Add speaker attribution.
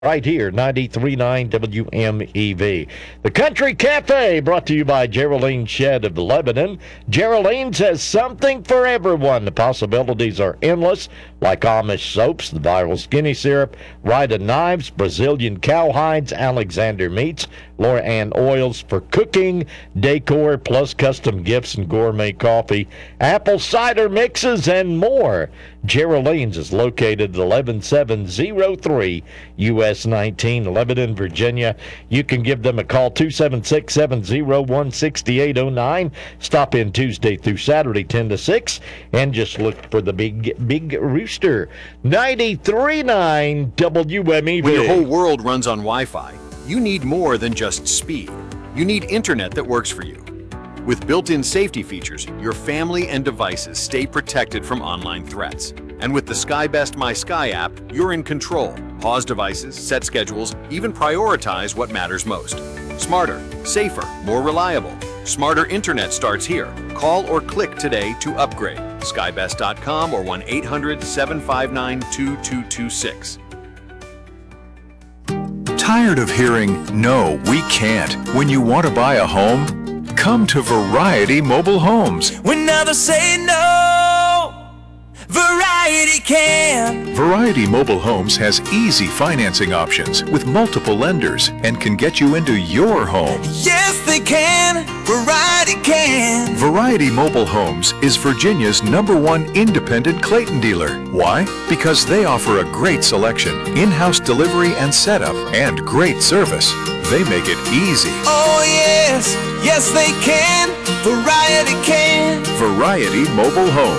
Speaker 1: right here, 93.9 WMEV. The Country Cafe, brought to you by Geraldine Shed of Lebanon. Geraldine's has something for everyone. The possibilities are endless, like Amish soaps, the viral skinny syrup, Rida knives, Brazilian cowhides, Alexander meats, Laura Ann oils for cooking, decor, plus custom gifts and gourmet coffee, apple cider mixes, and more. Geraldine's is located at 11703 US 19, Lebanon, Virginia. You can give them a call, 276-701-6809. Stop in Tuesday through Saturday, 10 to 6, and just look for the big rooster. 93.9 WMEV.
Speaker 2: When your whole world runs on Wi-Fi, you need more than just speed. You need internet that works for you. With built-in safety features, your family and devices stay protected from online threats. And with the SkyBest My Sky app, you're in control. Pause devices, set schedules, even prioritize what matters most. Smarter, safer, more reliable. Smarter internet starts here. Call or click today to upgrade. Skybest.com or 1-800-759-2226.
Speaker 3: Tired of hearing, "No, we can't," when you want to buy a home? Come to Variety Mobile Homes.
Speaker 4: When others say no, Variety can.
Speaker 3: Variety Mobile Homes has easy financing options with multiple lenders and can get you into your home.
Speaker 4: Yes, they can. Variety can.
Speaker 3: Variety Mobile Homes is Virginia's #1 independent Clayton dealer. Why? Because they offer a great selection, in-house delivery and setup, and great service. They make it easy.
Speaker 4: Oh, yes. Yes, they can. Variety can.
Speaker 3: Variety Mobile Homes.